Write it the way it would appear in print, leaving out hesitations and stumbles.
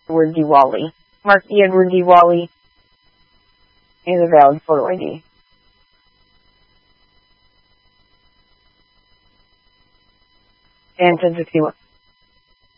Edward Diwali. Mark E. Edward Diwali is a valid photo ID. And 1061.